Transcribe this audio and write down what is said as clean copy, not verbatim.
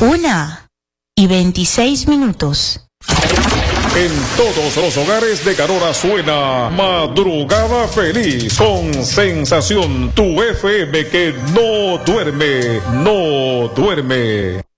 1:26. En todos los hogares de Carora suena Madrugada Feliz con Sensación, tu FM que no duerme.